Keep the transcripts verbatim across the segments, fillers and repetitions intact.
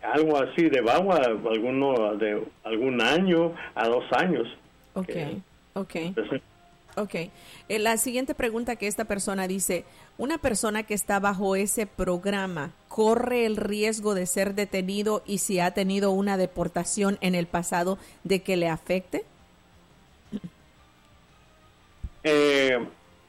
algo así de Bagua, alguno de algún año a dos años. Okay, okay. Ok, eh, la siguiente pregunta que esta persona dice, una persona que está bajo ese programa, ¿corre el riesgo de ser detenido y si ha tenido una deportación en el pasado de que le afecte? Eh,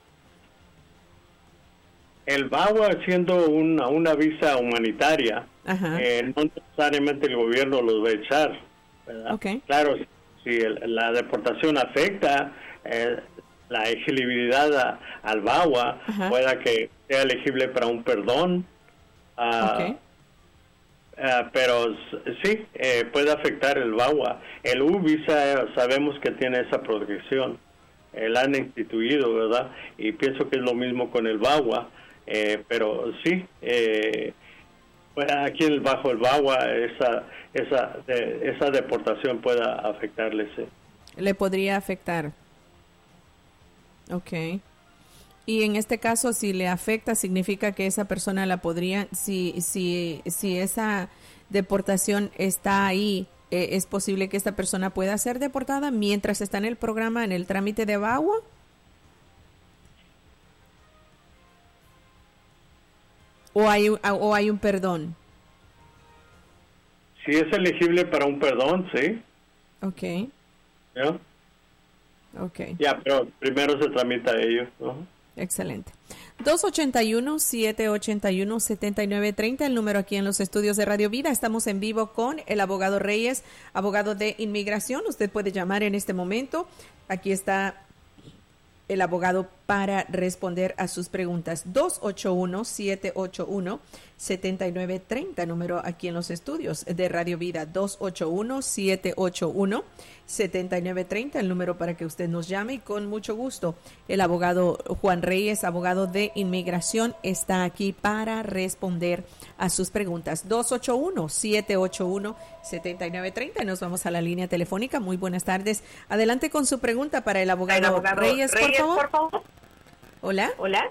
el V A W A siendo una, una visa humanitaria, eh, no necesariamente el gobierno los va a echar, ¿verdad? Okay. Claro, si el, la deportación afecta eh, la elegibilidad a, al V A W A, uh-huh. pueda que sea elegible para un perdón, uh, okay. uh, pero sí, eh, puede afectar el V A W A. El U-Visa sabemos que tiene esa protección, eh, la han instituido, ¿verdad? Y pienso que es lo mismo con el V A W A, eh, pero sí, eh, pues aquí bajo el V A W A esa, esa, de, esa deportación pueda afectarle, sí. Le podría afectar. Okay. Y en este caso, si le afecta, significa que esa persona la podría, si si si esa deportación está ahí, eh, es posible que esta persona pueda ser deportada mientras está en el programa, en el trámite de V A W A. ¿O hay, o hay un perdón? Si es elegible para un perdón, sí. Okay. ¿Ya? Okay. Ya, pero primero se tramita ello, ¿no? Excelente. dos ocho uno, siete ocho uno, siete nueve tres cero, el número aquí en los estudios de Radio Vida. Estamos en vivo con el abogado Reyes, abogado de inmigración. Usted puede llamar en este momento. Aquí está el abogado para responder a sus preguntas. dos ocho uno, siete ocho uno, siete nueve tres cero, número aquí en los estudios de Radio Vida. dos ocho uno, siete ocho uno, siete nueve tres cero, el número para que usted nos llame, y con mucho gusto el abogado Juan Reyes, abogado de inmigración, está aquí para responder a sus preguntas. dos ocho uno, siete ocho uno, siete nueve tres cero, y nos vamos a la línea telefónica. Muy buenas tardes. Adelante con su pregunta para el abogado, el abogado Reyes, Reyes, por favor. Por favor. Hola. Hola.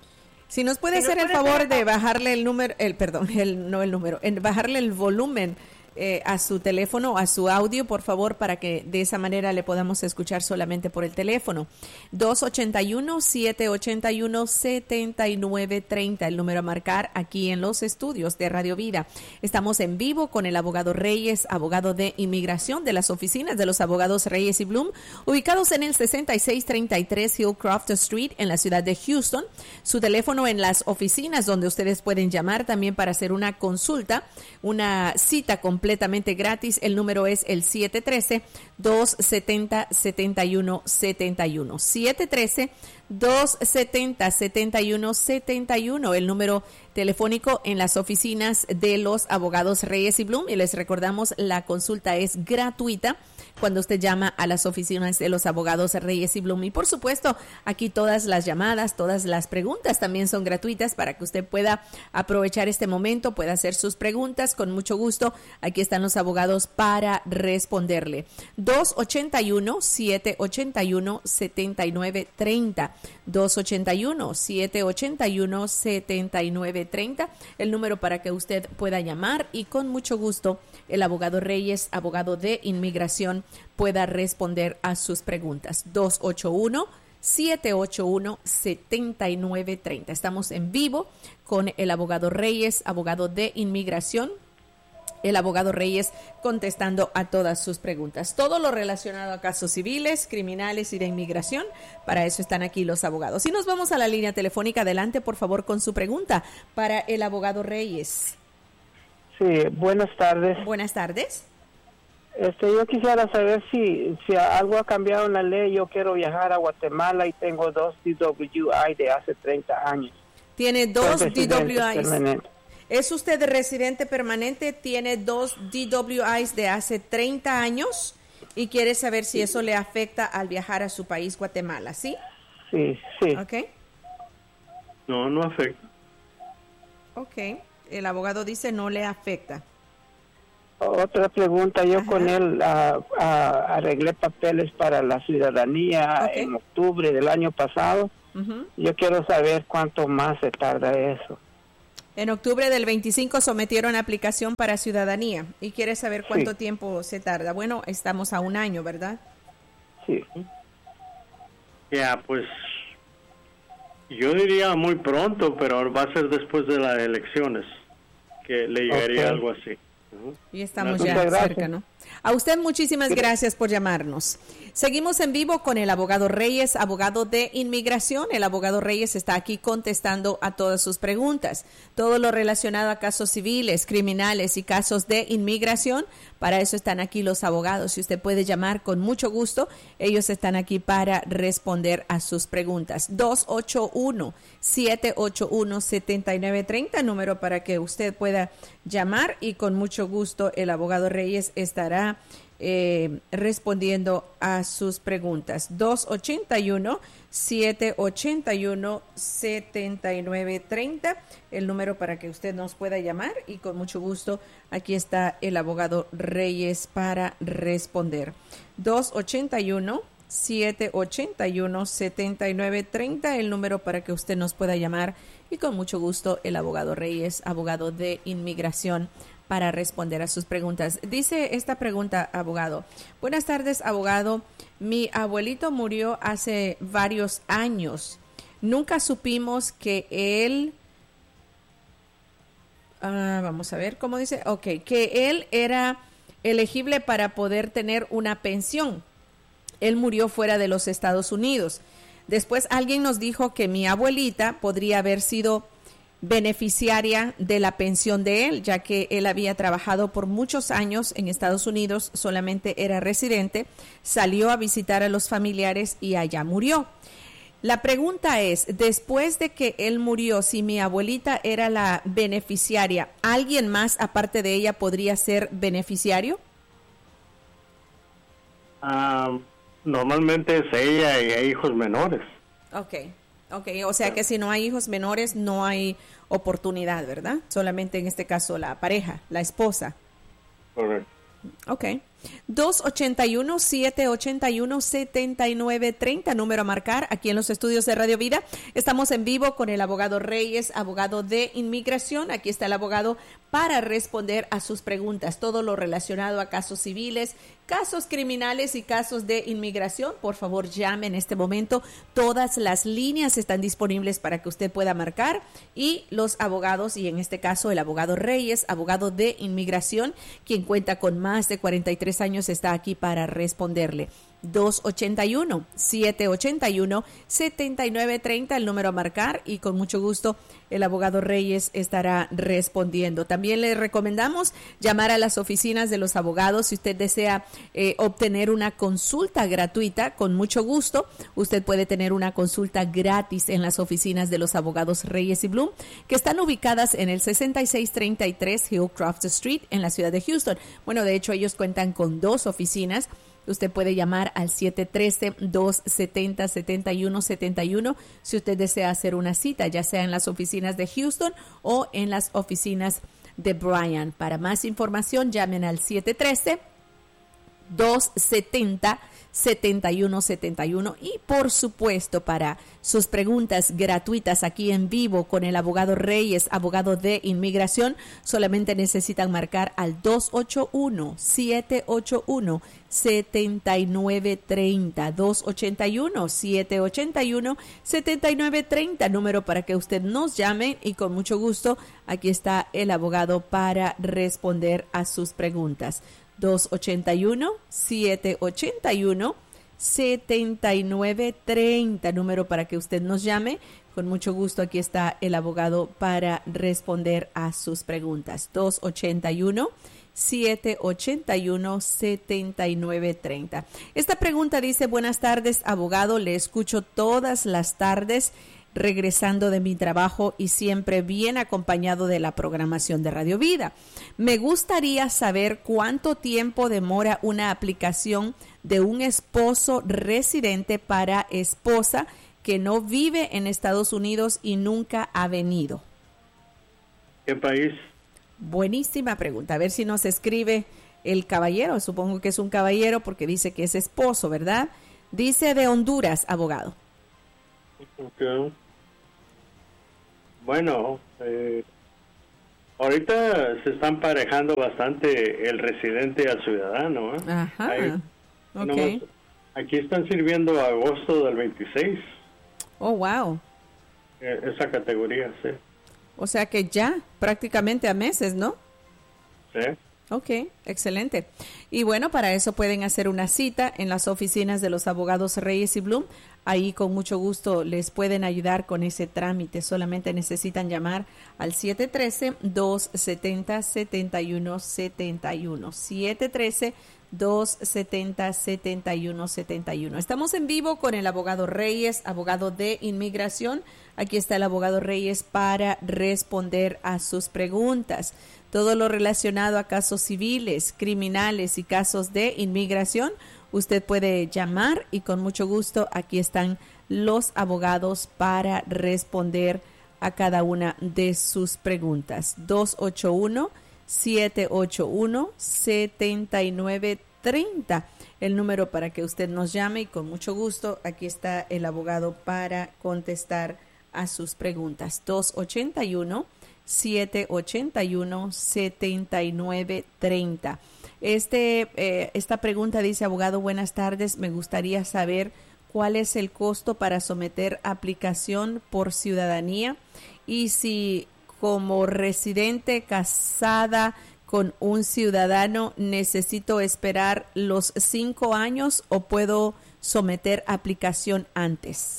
Si nos puede hacer el favor de bajarle el número, el perdón, el no el número, en bajarle el volumen eh, a su teléfono, a su audio, por favor, para que de esa manera le podamos escuchar solamente por el teléfono. dos ocho uno, siete ocho uno, siete nueve tres cero, el número a marcar aquí en los estudios de Radio Vida. Estamos en vivo con el abogado Reyes, abogado de inmigración de las oficinas de los abogados Reyes y Bloom, ubicados en el sesenta y seis treinta y tres Hillcroft Street en la ciudad de Houston. Su teléfono en las oficinas donde ustedes pueden llamar también para hacer una consulta, una cita completamente gratis. El número es el siete uno tres, dos siete cero, siete uno siete uno. siete uno tres, dos siete cero, siete uno siete uno, el número telefónico en las oficinas de los abogados Reyes y Bloom. Y les recordamos, la consulta es gratuita cuando usted llama a las oficinas de los abogados Reyes y Bloom. Y por supuesto, aquí todas las llamadas, todas las preguntas también son gratuitas para que usted pueda aprovechar este momento, pueda hacer sus preguntas con mucho gusto. Aquí están los abogados para responderle. dos ocho uno, siete ocho uno, siete nueve tres cero. dos ocho uno, siete ocho uno, siete nueve tres cero, el número para que usted pueda llamar, y con mucho gusto el abogado Reyes, abogado de inmigración, pueda responder a sus preguntas. dos ocho uno, siete ocho uno, siete nueve tres cero. Estamos en vivo con el abogado Reyes, abogado de inmigración. El abogado Reyes contestando a todas sus preguntas. Todo lo relacionado a casos civiles, criminales y de inmigración, para eso están aquí los abogados. Y nos vamos a la línea telefónica. Adelante, por favor, con su pregunta para el abogado Reyes. Sí, buenas tardes. Buenas tardes. Este, yo quisiera saber si, si algo ha cambiado en la ley. Yo quiero viajar a Guatemala y tengo dos D W I de hace treinta años. Tiene dos D W Is. ¿Es usted residente permanente? Tiene dos D W Is de hace treinta años y quiere saber si eso le afecta al viajar a su país, Guatemala, ¿sí? Sí, sí. Ok. No, no afecta. Ok. El abogado dice no le afecta. Otra pregunta, yo Ajá. con él uh, uh, arreglé papeles para la ciudadanía okay. en octubre del año pasado. Uh-huh. Yo quiero saber cuánto más se tarda eso. En octubre del veinticinco sometieron aplicación para ciudadanía y quiere saber cuánto sí. tiempo se tarda. Bueno, estamos a un año, ¿verdad? Sí. Ya, yeah, pues yo diría muy pronto, pero va a ser después de las elecciones que le llegaría okay. algo así. Uh-huh. Y estamos ya gracias. cerca, ¿no? A usted muchísimas gracias por llamarnos. Seguimos en vivo con el abogado Reyes, abogado de inmigración. El abogado Reyes está aquí contestando a todas sus preguntas. Todo lo relacionado a casos civiles, criminales y casos de inmigración, para eso están aquí los abogados. Y usted puede llamar con mucho gusto. Ellos están aquí para responder a sus preguntas. dos ocho uno, siete ocho uno, siete nueve tres cero, número para que usted pueda llamar y con mucho gusto el abogado Reyes estará Eh, respondiendo a sus preguntas. dos ocho uno, siete ocho uno, siete nueve tres cero, el número para que usted nos pueda llamar y con mucho gusto aquí está el abogado Reyes para responder. dos ocho uno, siete ocho uno, siete nueve tres cero, el número para que usted nos pueda llamar y con mucho gusto el abogado Reyes, abogado de inmigración, para responder a sus preguntas. Dice esta pregunta, abogado. Buenas tardes, abogado. Mi abuelito murió hace varios años. Nunca supimos que él... Uh, vamos a ver, ¿cómo dice? Ok, que él era elegible para poder tener una pensión. Él murió fuera de los Estados Unidos. Después alguien nos dijo que mi abuelita podría haber sido beneficiaria de la pensión de él, ya que él había trabajado por muchos años en Estados Unidos, solamente era residente, salió a visitar a los familiares y allá murió. La pregunta es, después de que él murió, si mi abuelita era la beneficiaria, ¿alguien más aparte de ella podría ser beneficiario? Uh, normalmente es ella y hay hijos menores. Okay. Ok, o sea que si no hay hijos menores no hay oportunidad, ¿verdad? Solamente en este caso la pareja, la esposa. Correcto. Ok. dos ocho uno, siete ocho uno, siete nueve tres cero, número a marcar aquí en los estudios de Radio Vida. Estamos en vivo con el abogado Reyes, abogado de inmigración. Aquí está el abogado para responder a sus preguntas, todo lo relacionado a casos civiles, casos criminales y casos de inmigración. Por favor, llame en este momento. Todas las líneas están disponibles para que usted pueda marcar y los abogados, y en este caso el abogado Reyes, abogado de inmigración, quien cuenta con más de cuarenta y tres años, está aquí para responderle. dos ocho uno, siete ocho uno, siete nueve tres cero, el número a marcar y con mucho gusto el abogado Reyes estará respondiendo. También le recomendamos llamar a las oficinas de los abogados si usted desea eh, obtener una consulta gratuita. Con mucho gusto usted puede tener una consulta gratis en las oficinas de los abogados Reyes y Bloom, que están ubicadas en el sesenta y seis treinta y tres Hillcroft Street en la ciudad de Houston. Bueno, de hecho ellos cuentan con dos oficinas. Usted puede llamar al siete uno tres, dos siete cero, siete uno siete uno si usted desea hacer una cita, ya sea en las oficinas de Houston o en las oficinas de Bryan. Para más información, llamen al siete uno tres, dos siete cero, siete uno siete uno y por supuesto para sus preguntas gratuitas aquí en vivo con el abogado Reyes, abogado de inmigración, solamente necesitan marcar al dos ocho uno, siete ocho uno, siete nueve tres cero, dos ocho uno, siete ocho uno, siete nueve tres cero, número para que usted nos llame y con mucho gusto aquí está el abogado para responder a sus preguntas. dos ocho uno, siete ocho uno, siete nueve tres cero, número para que usted nos llame. Con mucho gusto aquí está el abogado para responder a sus preguntas. dos ocho uno, siete ocho uno, siete nueve tres cero. Esta pregunta dice, buenas tardes, abogado, le escucho todas las tardes regresando de mi trabajo y siempre bien acompañado de la programación de Radio Vida. Me gustaría saber cuánto tiempo demora una aplicación de un esposo residente para esposa que no vive en Estados Unidos y nunca ha venido. ¿Qué país? Buenísima pregunta. A ver si nos escribe el caballero. Supongo que es un caballero porque dice que es esposo, ¿verdad? Dice de Honduras, abogado. Okay. Bueno, eh, ahorita se están parejando bastante el residente al ciudadano. ¿eh? Ajá. Ahí, okay. nomás, aquí están sirviendo agosto del veintiséis. Oh, wow. Eh, esa categoría, sí. O sea que ya prácticamente a meses, ¿no? Sí. Ok, excelente. Y bueno, para eso pueden hacer una cita en las oficinas de los abogados Reyes y Bloom. Ahí con mucho gusto les pueden ayudar con ese trámite. Solamente necesitan llamar al siete uno tres, dos siete cero, siete uno siete uno. siete uno tres, dos siete cero, siete uno siete uno. Estamos en vivo con el abogado Reyes, abogado de inmigración. Aquí está el abogado Reyes para responder a sus preguntas. Todo lo relacionado a casos civiles, criminales y casos de inmigración, usted puede llamar y con mucho gusto aquí están los abogados para responder a cada una de sus preguntas. dos ocho uno, siete ocho uno, siete nueve tres cero, el número para que usted nos llame y con mucho gusto aquí está el abogado para contestar a sus preguntas. dos ocho uno, siete ocho uno, siete nueve tres cero. Este, eh, esta pregunta dice, abogado, buenas tardes, me gustaría saber cuál es el costo para someter aplicación por ciudadanía y si como residente casada con un ciudadano necesito esperar los cinco años o puedo someter aplicación antes.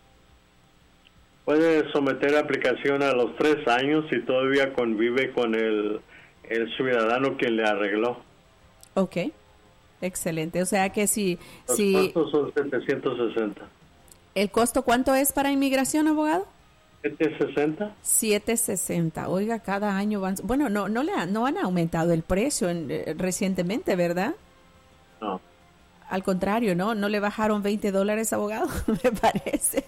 Puede someter aplicación a los tres años si todavía convive con el, el ciudadano que le arregló. Ok, excelente. O sea que si... Los si costos son setecientos sesenta. ¿El costo cuánto es para inmigración, abogado? setecientos sesenta. setecientos sesenta. Oiga, cada año van... Bueno, no no le han, no han aumentado el precio en, eh, recientemente, ¿verdad? No. Al contrario, ¿no? ¿No le bajaron veinte dólares, abogado? Me parece.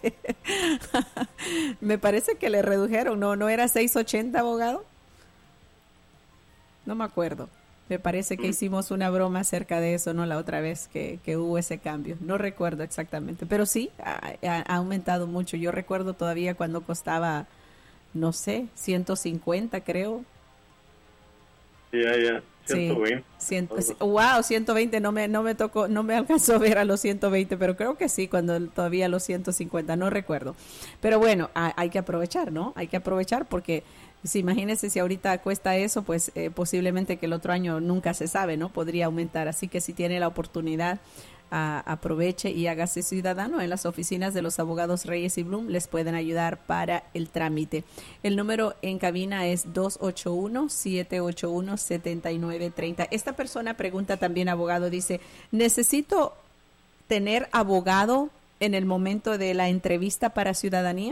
Me parece que le redujeron. ¿No no era seiscientos ochenta, abogado? No me acuerdo. Me parece que hicimos una broma acerca de eso, ¿no? La otra vez que, que hubo ese cambio. No recuerdo exactamente. Pero sí, ha, ha aumentado mucho. Yo recuerdo todavía cuando costaba, no sé, ciento cincuenta, creo. Ya, ya. ciento veinte. Sí, cien, wow, ciento veinte, no me no me tocó, no me alcanzó a ver a los ciento veinte, pero creo que sí, cuando todavía los ciento cincuenta, no recuerdo. Pero bueno, hay, hay que aprovechar, ¿no? Hay que aprovechar porque si imagínese si ahorita cuesta eso, pues eh, posiblemente que el otro año nunca se sabe, ¿no? Podría aumentar, así que si tiene la oportunidad, a, aproveche y hágase ciudadano. En las oficinas de los abogados Reyes y Bloom les pueden ayudar para el trámite. El número en cabina es dos ocho uno, siete ocho uno, siete nueve tres cero. Esta persona pregunta también, abogado, dice, ¿necesito tener abogado en el momento de la entrevista para ciudadanía?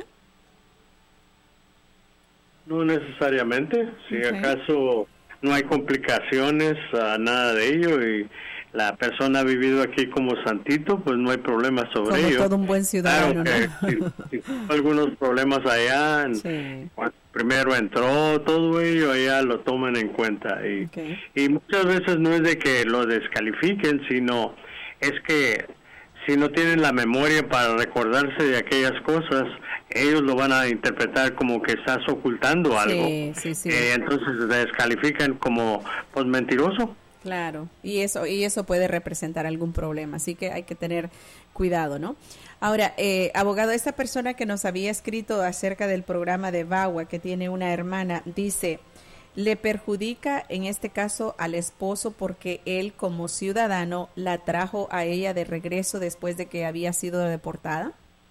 No necesariamente. Si okay. acaso no hay complicaciones, uh, nada de ello, y la persona ha vivido aquí como santito, pues no hay problema sobre como ello. Todo un buen ciudadano, claro que ¿no? si, si algunos problemas allá, en, sí. cuando primero entró, todo ello allá lo toman en cuenta. Y, okay. y muchas veces no es de que lo descalifiquen, sino es que si no tienen la memoria para recordarse de aquellas cosas, ellos lo van a interpretar como que estás ocultando algo. Sí, sí, sí. Eh, entonces descalifican como pues mentiroso. Claro, y eso y eso puede representar algún problema, así que hay que tener cuidado, ¿no? Ahora, eh, abogado, esta persona que nos había escrito acerca del programa de V A W A, que tiene una hermana, dice, ¿le perjudica en este caso al esposo porque él como ciudadano la trajo a ella de regreso después de que había sido deportada?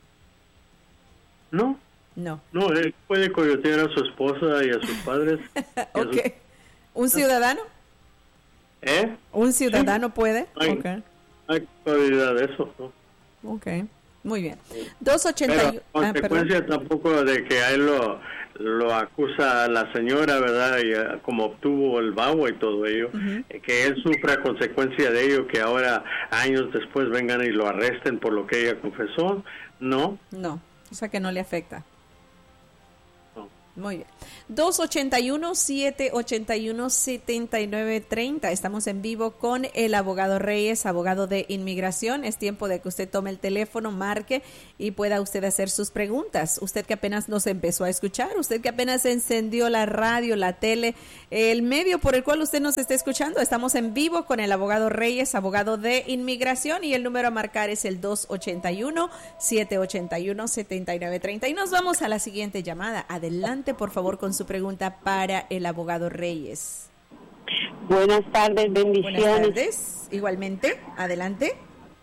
No. No. No, él puede coyotear a su esposa y a sus padres. Ok. Su... ¿Un ciudadano? ¿Eh? ¿Un ciudadano sí. puede? Hay, okay. hay probabilidad de eso, ¿no? Ok, muy bien. doscientos ochenta y uno. Pero, consecuencia ah, tampoco de que a él lo, lo acusa a la señora, ¿verdad? Y uh, como obtuvo el V A W A y todo ello, uh-huh. eh, que él sufra consecuencia de ello, que ahora, años después, vengan y lo arresten por lo que ella confesó, ¿no? No, o sea que no le afecta. No. Muy bien. dos ochenta y uno, siete ochenta y uno, setenta y nueve treinta. Estamos en vivo con el abogado Reyes, abogado de inmigración. Es tiempo de que usted tome el teléfono, marque y pueda usted hacer sus preguntas. Usted que apenas nos empezó a escuchar, usted que apenas encendió la radio, la tele, el medio por el cual usted nos está escuchando. Estamos en vivo con el abogado Reyes, abogado de inmigración, y el número a marcar es el dos ochenta y uno, siete ochenta y uno, setenta y nueve treinta. Y nos vamos a la siguiente llamada. Adelante, por favor, con su pregunta para el abogado Reyes. Buenas tardes, bendiciones. Buenas tardes, igualmente, adelante.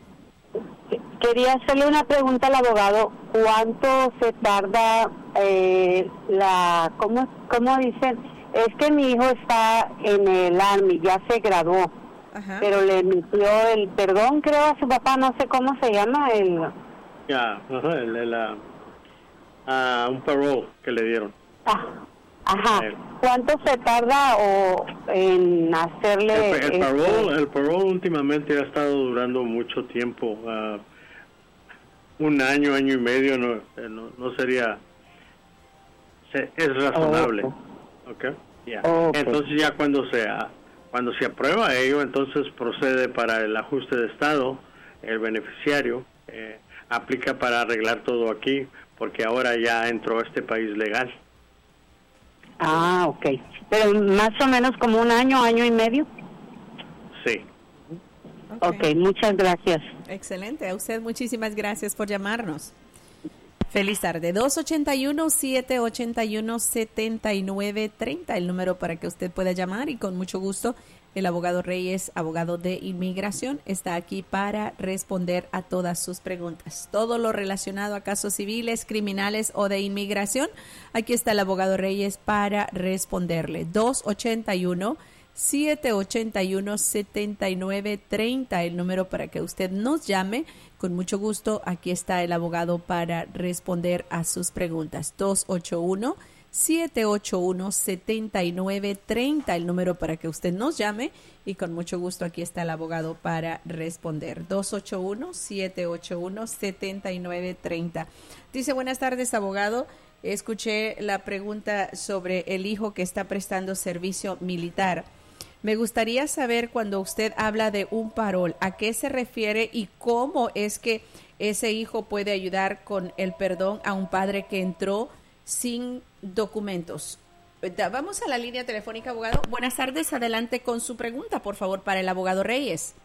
Quería hacerle una pregunta al abogado. ¿Cuánto se tarda eh, la, cómo, cómo dicen? Es que mi hijo está en el Army, ya se graduó, ajá, pero le emitió el perdón, creo, a su papá, no sé cómo se llama, el... Ya, ajá, el, el, uh, uh, un parole que le dieron. Ah, ajá. ¿Cuánto se tarda o en hacerle el, el parole? Este... El parole últimamente ha estado durando mucho tiempo. Uh, un año, año y medio no, no, no sería, se, es razonable. Oh, okay. Yeah. Oh, okay. Entonces ya cuando se cuando se aprueba ello, entonces procede para el ajuste de estado, el beneficiario eh, aplica para arreglar todo aquí, porque ahora ya entró a este país legal. Ah, ok. Pero más o menos como un año, año y medio. Sí. Ok, okay, muchas gracias. Excelente. A usted muchísimas gracias por llamarnos. Feliz tarde. dos ochenta y uno, siete ochenta y uno, setenta y nueve treinta, el número para que usted pueda llamar, y con mucho gusto el abogado Reyes, abogado de inmigración, está aquí para responder a todas sus preguntas. Todo lo relacionado a casos civiles, criminales o de inmigración, aquí está el abogado Reyes para responderle. dos ochenta y uno, siete ochenta y uno, setenta y nueve treinta, el número para que usted nos llame. Con mucho gusto, aquí está el abogado para responder a sus preguntas. dos ochenta y uno, siete ochenta y uno, setenta y nueve treinta, el número para que usted nos llame, y con mucho gusto aquí está el abogado para responder. dos ochenta y uno, siete ochenta y uno, setenta y nueve treinta. Dice, buenas tardes, abogado. Escuché la pregunta sobre el hijo que está prestando servicio militar. Me gustaría saber, cuando usted habla de un parol, ¿a qué se refiere y cómo es que ese hijo puede ayudar con el perdón a un padre que entró sin documentos? Vamos a la línea telefónica, abogado. Buenas tardes, adelante con su pregunta, por favor, para el abogado Reyes.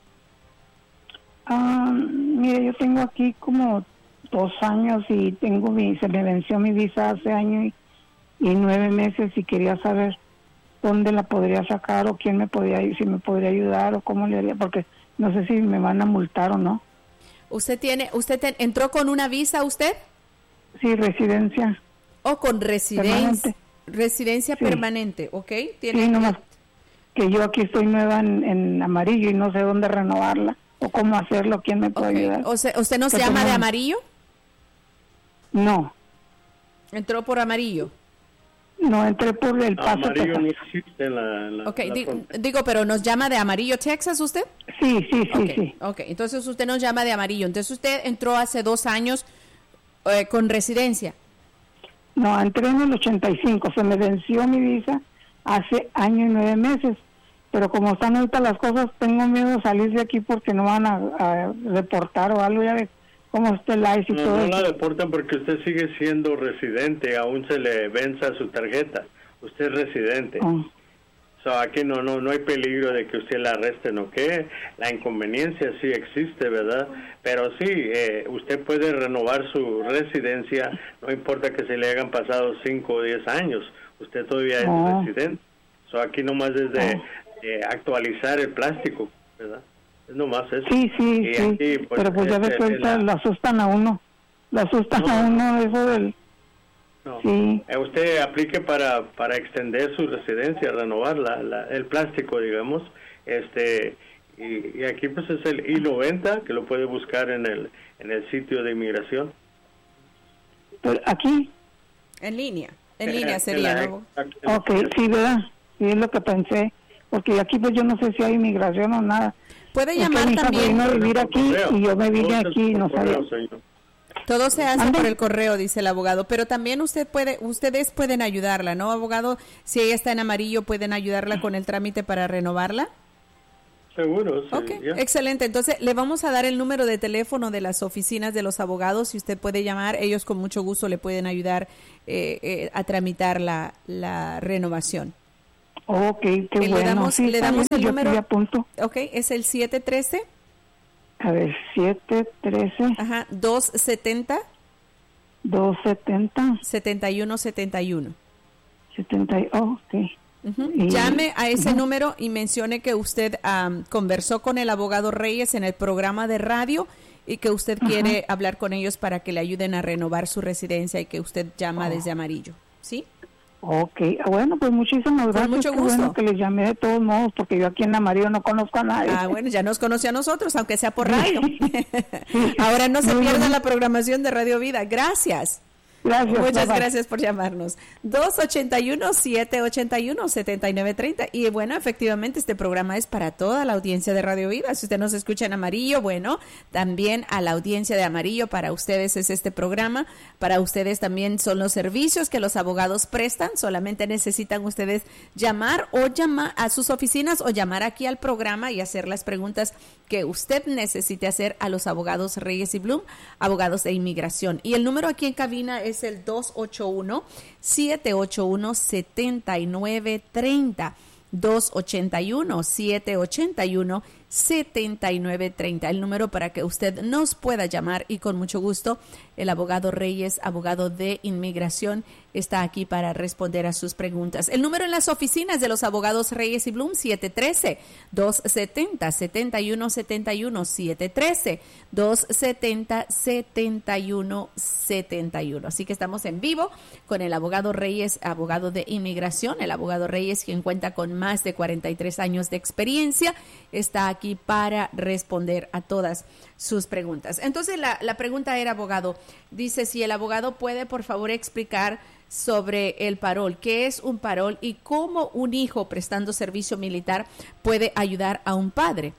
Ah, mire, yo tengo aquí como dos años y tengo mi, se me venció mi visa hace año y, y nueve meses y quería saber dónde la podría sacar o quién me podría ir, si me podría ayudar o cómo le haría, porque no sé si me van a multar o no. ¿Usted tiene, usted te, entró con una visa usted? Sí, residencia. ¿O con residencia? Residencia sí. Permanente, ¿ok? ¿Tiene sí, nomás que yo aquí estoy nueva en, en amarillo y no sé dónde renovarla o cómo hacerlo, quién me puede okay. ayudar. O sea, ¿usted no se llama de amarillo? No. ¿Entró por amarillo? No, entré por el Paso, amarillo Texas. No existe en la, la, okay, la di, digo, pero ¿nos llama de amarillo, Texas, usted? Sí, sí, sí, okay, sí. Ok, entonces usted nos llama de amarillo. Entonces usted entró hace dos años eh, con residencia. No, entré en el ochenta y cinco, se me venció mi visa hace año y nueve meses, pero como están ahorita las cosas, tengo miedo de salir de aquí porque no van a, a reportar o algo, ya de cómo usted la hizo y no, todo no eso. No la deportan porque usted sigue siendo residente, aún se le venza su tarjeta, usted es residente. Oh. So, aquí no no no hay peligro de que usted la arresten o qué, la inconveniencia sí existe, ¿verdad? Pero sí, eh, usted puede renovar su residencia, no importa que se le hayan pasado cinco o diez años, usted todavía es oh. residente. So, aquí nomás es de oh. eh, actualizar el plástico, ¿verdad? Es nomás eso. Sí, sí, y sí, aquí, pues, pero pues ya ves que ahorita lo asustan a uno, lo asustan no, a uno eso del... No. Sí. Eh, usted aplique para para extender su residencia, renovar la, la, el plástico, digamos, este y, y aquí pues es el I noventa que lo puede buscar en el en el sitio de inmigración. Pero aquí en línea, en línea sería, la, ¿no? Okay, sí, verdad, sí es lo que pensé, porque aquí pues yo no sé si hay inmigración o nada. Puede llamar también. Vino a vivir aquí y yo me vine aquí y no sabía. Todo se hace ¿Ande? por el correo, dice el abogado, pero también usted puede, ustedes pueden ayudarla, ¿no, abogado? Si ella está en amarillo, ¿pueden ayudarla con el trámite para renovarla? Seguro, sí. Ok, yeah. Excelente. Entonces, le vamos a dar el número de teléfono de las oficinas de los abogados. Si usted puede llamar, ellos con mucho gusto le pueden ayudar eh, eh, a tramitar la, la renovación. Ok, qué le bueno. Damos, sí, le damos el yo número. Apunto. Ok, es el siete uno tres. A ver, siete trece. Ajá, dos setenta. dos setenta. setenta y uno setenta y uno. setenta, oh, ok. Uh-huh. Y, Llame a ese uh-huh. número y mencione que usted um, conversó con el abogado Reyes en el programa de radio y que usted uh-huh. quiere hablar con ellos para que le ayuden a renovar su residencia y que usted llama oh. desde Amarillo, ¿sí? Ok, bueno, pues muchísimas gracias. Con mucho gusto. Qué bueno que les llamé de todos modos, porque yo aquí en Amarillo no conozco a nadie. Ah, bueno, ya nos conoce a nosotros, aunque sea por radio. Ahora no se pierda la programación de Radio Vida. Gracias. Gracias. Muchas bye, gracias bye. por llamarnos. dos ocho uno, siete ocho uno, siete nueve tres cero. Y bueno, efectivamente este programa es para toda la audiencia de Radio Vida. Si usted nos escucha en Amarillo, bueno, también a la audiencia de Amarillo, para ustedes es este programa. Para ustedes también son los servicios que los abogados prestan. Solamente necesitan ustedes llamar o llamar a sus oficinas o llamar aquí al programa y hacer las preguntas que usted necesite hacer a los abogados Reyes y Bloom, abogados de inmigración. Y el número aquí en cabina es el dos ocho uno, siete ocho uno, siete nueve tres cero. dos ocho uno, siete ocho uno, siete nueve tres cero. El número para que usted nos pueda llamar y con mucho gusto el abogado Reyes, abogado de inmigración, está aquí para responder a sus preguntas. El número en las oficinas de los abogados Reyes y Bloom, siete uno tres, dos siete cero, siete uno siete uno, siete uno tres, dos siete cero, siete uno siete uno. Así que estamos en vivo con el abogado Reyes, abogado de inmigración. El abogado Reyes, quien cuenta con más de cuarenta y tres años de experiencia, está aquí para responder a todas sus preguntas. Entonces, la, la pregunta era, abogado, dice si el abogado puede, por favor, explicar sobre el parol, qué es un parol y cómo un hijo prestando servicio militar puede ayudar a un padre.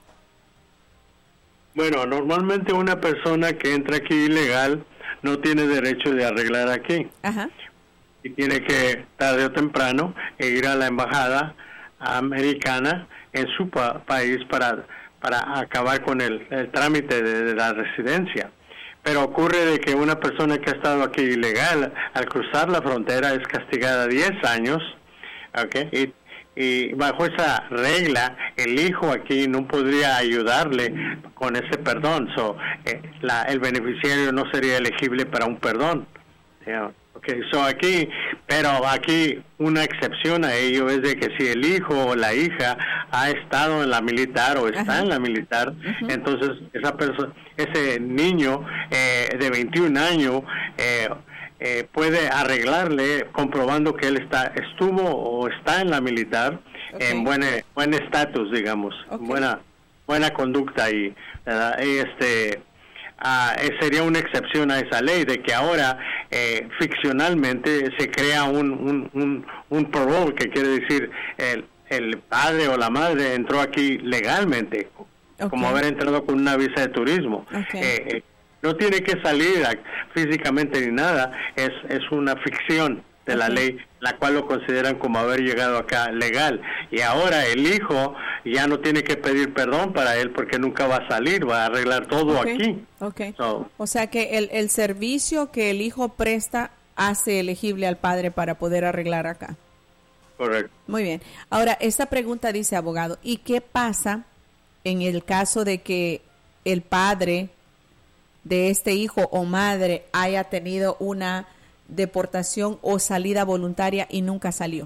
Bueno, normalmente una persona que entra aquí ilegal no tiene derecho de arreglar aquí. Ajá. Y tiene que, tarde o temprano, ir a la embajada americana en su pa- país para, para acabar con el, el trámite de, de la residencia. Pero ocurre de que una persona que ha estado aquí ilegal, al cruzar la frontera, es castigada diez años, ¿okay? y, y bajo esa regla, el hijo aquí no podría ayudarle con ese perdón. So, eh, la, el beneficiario no sería elegible para un perdón. Yeah. Okay, so aquí, pero aquí una excepción a ello es de que si el hijo o la hija ha estado en la militar o está Ajá. en la militar, uh-huh. entonces esa persona, ese niño eh, de veintiún años eh, eh, puede arreglarle comprobando que él está estuvo o está en la militar okay. en buen buen estatus, digamos, okay. buena buena conducta y, ¿verdad? y este Uh, sería una excepción a esa ley de que ahora eh, ficcionalmente se crea un un, un, un parole, que quiere decir el, el padre o la madre entró aquí legalmente, okay. como haber entrado con una visa de turismo. Okay. Eh, eh, no tiene que salir a, físicamente ni nada, es, es una ficción de la okay. ley, la cual lo consideran como haber llegado acá legal. Y ahora el hijo ya no tiene que pedir perdón para él porque nunca va a salir, va a arreglar todo okay. aquí. Okay. So, o sea que el, el servicio que el hijo presta hace elegible al padre para poder arreglar acá. Correcto. Muy bien. Ahora, esta pregunta dice, abogado, ¿y qué pasa en el caso de que el padre de este hijo o madre haya tenido una deportación o salida voluntaria y nunca salió?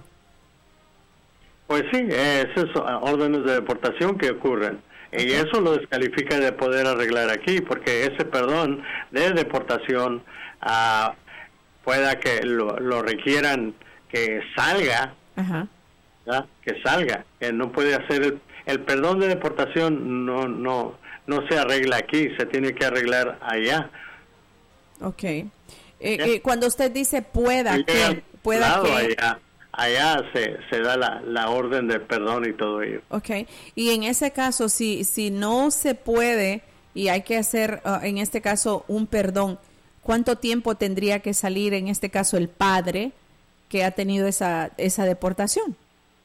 Pues sí, esos son órdenes de deportación que ocurren. Okay. Y eso lo descalifica de poder arreglar aquí, porque ese perdón de deportación uh, pueda que lo, lo requieran que salga, Ajá. que salga, que no puede hacer el, el perdón de deportación no no no se arregla aquí, se tiene que arreglar allá. Okay. Eh, eh, cuando usted dice pueda, y que pueda que allá, allá se, se da la, la orden de perdón y todo ello. Okay. Y en ese caso, si si no se puede y hay que hacer uh, en este caso un perdón, ¿cuánto tiempo tendría que salir en este caso el padre que ha tenido esa, esa deportación?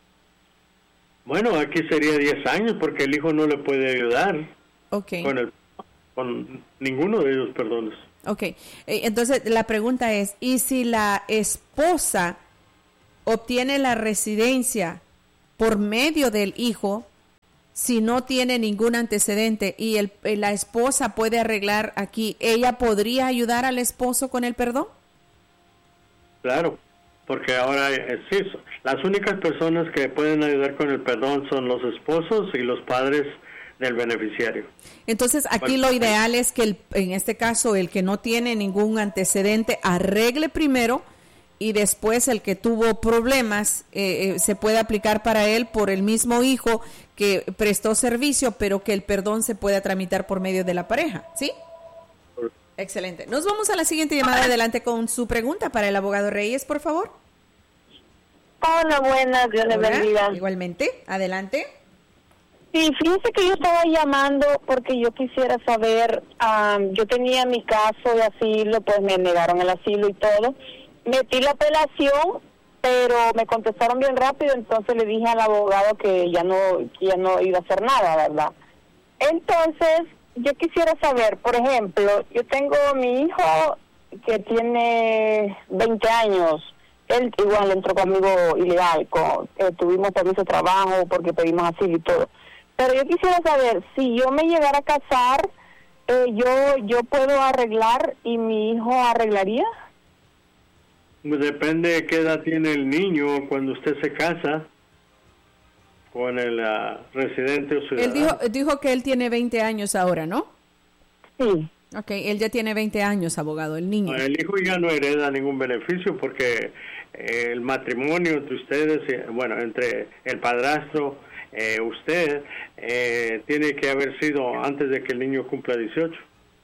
Bueno, aquí sería diez años porque el hijo no le puede ayudar okay. con, el, con ninguno de ellos, perdón. Ok, entonces la pregunta es, ¿y si la esposa obtiene la residencia por medio del hijo, si no tiene ningún antecedente y el, la esposa puede arreglar aquí, ella podría ayudar al esposo con el perdón? Claro, porque ahora es eso. Las únicas personas que pueden ayudar con el perdón son los esposos y los padres del beneficiario. Entonces aquí lo ideal es que el, en este caso el que no tiene ningún antecedente arregle primero y después el que tuvo problemas eh, eh, se puede aplicar para él por el mismo hijo que prestó servicio, pero que el perdón se pueda tramitar por medio de la pareja, ¿sí? Excelente. Nos vamos a la siguiente llamada. Adelante con su pregunta para el abogado Reyes, por favor. Hola, buenas, Dios le bendiga. Igualmente, adelante. Sí, fíjense que yo estaba llamando porque yo quisiera saber, um, yo tenía mi caso de asilo, pues me negaron el asilo y todo. Metí la apelación, pero me contestaron bien rápido, entonces le dije al abogado que ya no, que ya no iba a hacer nada, ¿verdad? Entonces, yo quisiera saber, por ejemplo, yo tengo mi hijo que tiene veinte años, él igual entró conmigo ilegal, con, eh, tuvimos permiso de trabajo porque pedimos asilo y todo. Pero yo quisiera saber, si yo me llegara a casar, eh, yo yo puedo arreglar y mi hijo arreglaría. Depende de qué edad tiene el niño cuando usted se casa con el uh, residente o ciudadano. Él dijo, dijo que él tiene veinte años ahora, ¿no? Sí. Ok, él ya tiene veinte años, abogado, el niño. El hijo ya no hereda ningún beneficio porque el matrimonio entre ustedes, bueno, entre el padrastro, eh, usted, eh, tiene que haber sido antes de que el niño cumpla dieciocho.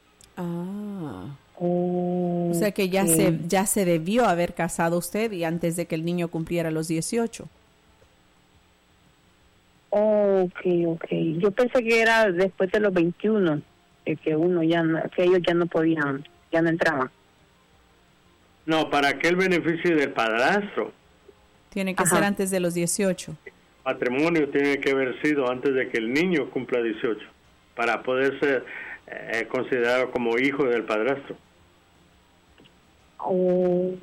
Ah. Oh, o sea que ya okay. se ya se debió haber casado usted y antes de que el niño cumpliera los dieciocho. Oh, ok, ok. Yo pensé que era después de los veintiuno, eh, que uno ya no, que ellos ya no podían, ya no entraban. No, para que el beneficio del padrastro. Tiene que Ajá. ser antes de los dieciocho. El matrimonio tiene que haber sido antes de que el niño cumpla dieciocho, para poder ser eh, considerado como hijo del padrastro. Ok,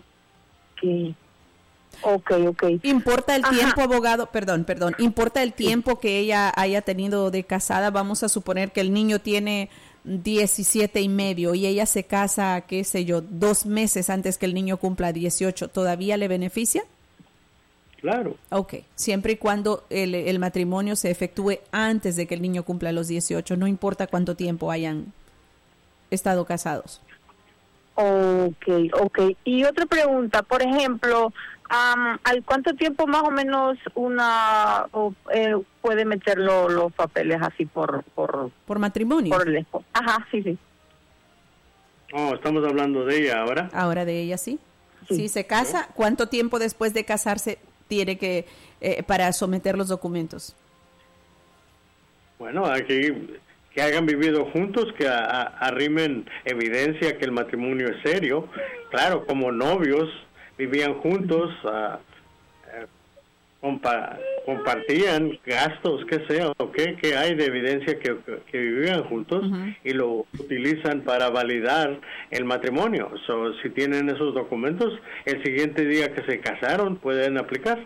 ok, ok. ¿Importa el Ajá. tiempo, abogado? Perdón, perdón. ¿Importa el tiempo que ella haya tenido de casada? Vamos a suponer que el niño tiene diecisiete y medio y ella se casa, qué sé yo, dos meses antes que el niño cumpla dieciocho. ¿Todavía le beneficia? Claro. Ok, siempre y cuando el, el matrimonio se efectúe antes de que el niño cumpla los dieciocho, no importa cuánto tiempo hayan estado casados. Ok, ok. Y otra pregunta, por ejemplo, um, ¿al cuánto tiempo más o menos una o, eh, puede meter lo, los papeles así por por por matrimonio? Por el, ajá, sí, sí. Oh, estamos hablando de ella ahora. Ahora de ella, sí. Sí. Si se casa, ¿cuánto tiempo después de casarse tiene que eh, para someter los documentos? Bueno, aquí que hayan vivido juntos, que a, a, arrimen evidencia que el matrimonio es serio. Claro, como novios vivían juntos, a, a, compa, compartían gastos, que sea, o qué, que hay de evidencia que, que vivían juntos uh-huh. y lo utilizan para validar el matrimonio. So, si tienen esos documentos, el siguiente día que se casaron pueden aplicar.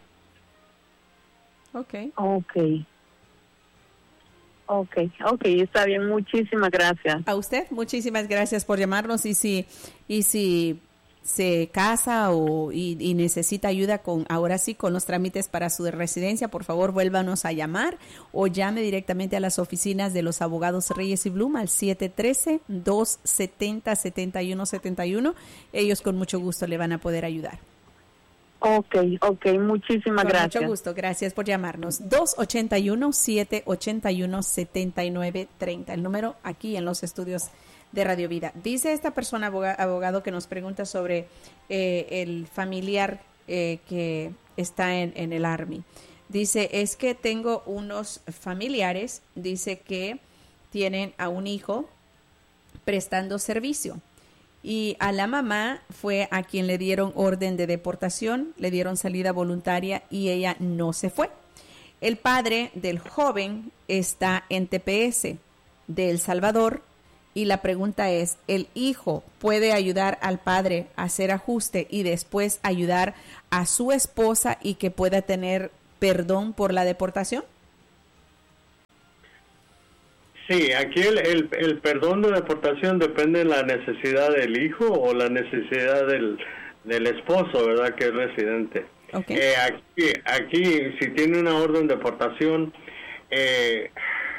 Okay. Okay. Ok, ok, está bien, muchísimas gracias. A usted, muchísimas gracias por llamarnos y si y si se casa o y, y necesita ayuda con ahora sí con los trámites para su residencia, por favor vuélvanos a llamar o llame directamente a las oficinas de los abogados Reyes y Blum al siete uno tres, dos siete cero, siete uno siete uno. Ellos con mucho gusto le van a poder ayudar. Ok, ok, muchísimas Con gracias. mucho gusto, gracias por llamarnos. dos ocho uno, siete ocho uno, siete nueve tres cero, el número aquí en los estudios de Radio Vida. Dice esta persona, abogado, que nos pregunta sobre eh, el familiar eh, que está en, en el Army. Dice, es que tengo unos familiares, dice que tienen a un hijo prestando servicio. y a la mamá fue a quien le dieron orden de deportación, le dieron salida voluntaria y ella no se fue. El padre del joven está en T P S de El Salvador y la pregunta es, ¿el hijo puede ayudar al padre a hacer ajuste y después ayudar a su esposa y que pueda tener perdón por la deportación? Sí, aquí el, el, el perdón de deportación depende de la necesidad del hijo o la necesidad del, del esposo, ¿verdad? Que es residente. Okay. Eh, aquí, aquí, si tiene una orden de deportación, eh,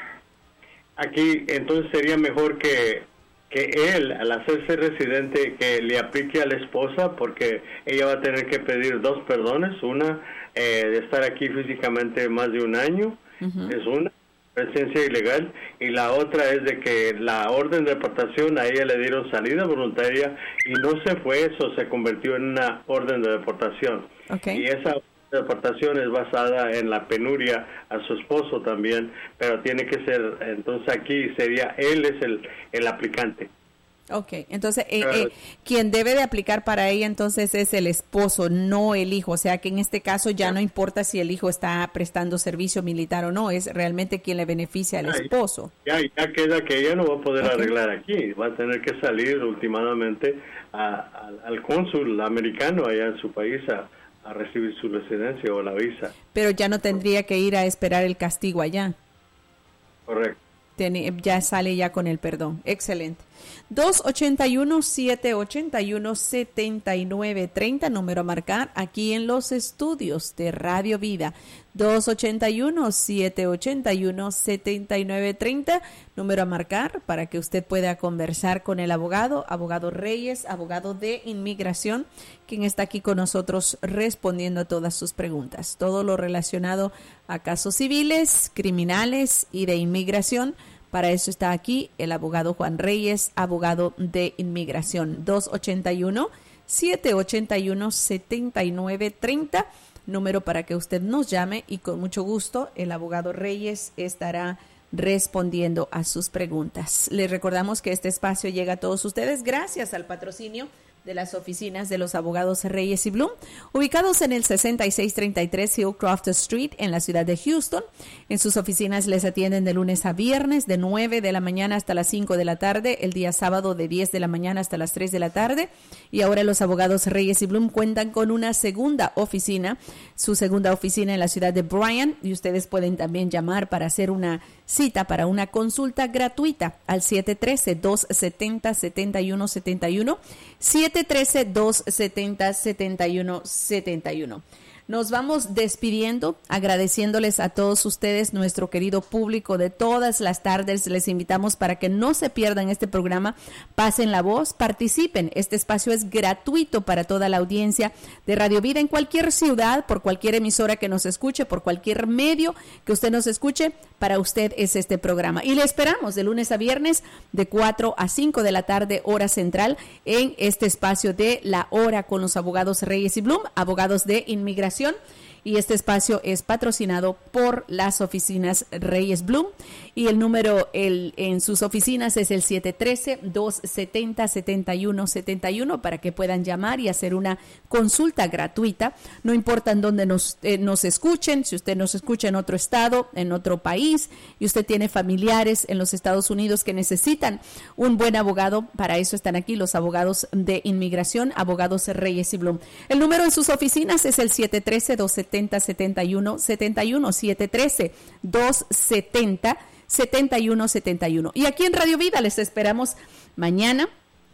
aquí entonces sería mejor que, que él, al hacerse residente, que le aplique a la esposa, porque ella va a tener que pedir dos perdones, una eh, de estar aquí físicamente más de un año, uh-huh. es una presencia ilegal, y la otra es de que la orden de deportación a ella le dieron salida voluntaria y no se fue, eso se convirtió en una orden de deportación. Okay. Y esa deportación es basada en la penuria a su esposo también, pero tiene que ser, entonces aquí sería, él es el, el aplicante. Ok, entonces eh, eh, quien debe de aplicar para ella entonces es el esposo, no el hijo, o sea que en este caso ya no importa si el hijo está prestando servicio militar o no, es realmente quien le beneficia al esposo. Ya, ya queda que ella no va a poder okay. arreglar aquí, va a tener que salir últimamente a, a, al cónsul americano allá en su país a, a recibir su residencia o la visa. Pero ya no tendría que ir a esperar el castigo allá. Correcto. Ten, ya sale ya con el perdón. Excelente. dos ocho uno, siete ocho uno, siete nueve tres cero, número a marcar aquí en los estudios de Radio Vida. dos ocho uno, siete ocho uno, siete nueve tres cero, número a marcar para que usted pueda conversar con el abogado, abogado Reyes, abogado de inmigración, quien está aquí con nosotros respondiendo a todas sus preguntas. Todo lo relacionado a casos civiles, criminales y de inmigración. Para eso está aquí el abogado Juan Reyes, abogado de inmigración. dos ocho uno, siete ocho uno, siete nueve tres cero, número para que usted nos llame y con mucho gusto el abogado Reyes estará respondiendo a sus preguntas. Les recordamos que este espacio llega a todos ustedes gracias al patrocinio de las oficinas de los abogados Reyes y Bloom, ubicados en el sesenta y seis treinta y tres Hillcroft Street en la ciudad de Houston. En sus oficinas les atienden de lunes a viernes de nueve de la mañana hasta las cinco de la tarde, el día sábado de diez de la mañana hasta las tres de la tarde. Y ahora los abogados Reyes y Bloom cuentan con una segunda oficina, su segunda oficina en la ciudad de Bryan, y ustedes pueden también llamar para hacer una cita para una consulta gratuita al siete uno tres, dos siete cero, siete uno siete uno, siete uno tres, dos siete cero, siete uno siete uno. Nos vamos despidiendo, agradeciéndoles a todos ustedes, nuestro querido público de todas las tardes. Les invitamos para que no se pierdan este programa, pasen la voz, participen. Este espacio es gratuito para toda la audiencia de Radio Vida en cualquier ciudad, por cualquier emisora que nos escuche, por cualquier medio que usted nos escuche. Para usted es este programa. Y le esperamos de lunes a viernes de cuatro a cinco de la tarde, hora central, en este espacio de La Hora con los abogados Reyes y Bloom, abogados de inmigración. Y este espacio es patrocinado por las oficinas Reyes Bloom y el número el, en sus oficinas es el siete uno tres, dos siete cero, siete uno siete uno para que puedan llamar y hacer una consulta gratuita. No importa en dónde nos, eh, nos escuchen, si usted nos escucha en otro estado, en otro país y usted tiene familiares en los Estados Unidos que necesitan un buen abogado, para eso están aquí los abogados de inmigración, abogados Reyes y Bloom. El número en sus oficinas es el siete uno tres, dos siete cero, siete uno siete uno, siete uno tres, dos siete cero, siete uno siete uno. Y aquí en Radio Vida les esperamos mañana,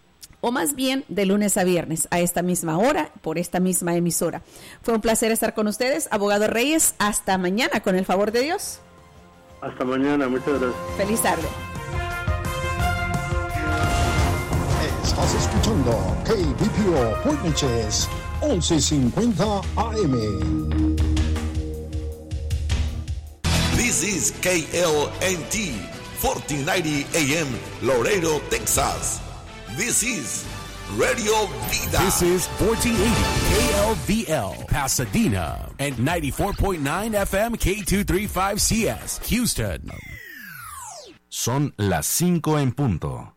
o más bien de lunes a viernes, a esta misma hora, por esta misma emisora. Fue un placer estar con ustedes, abogado Reyes. Hasta mañana, con el favor de Dios. Hasta mañana, muchas gracias. Feliz tarde. Estás escuchando K B P O Point Neches once cincuenta A M. This is K L N T, fourteen ninety A M, Laredo, Texas. This is Radio Vida. This is fourteen eighty K L V L, Pasadena, and ninety-four point nine F M K two thirty-five C S, Houston. Son las cinco en punto.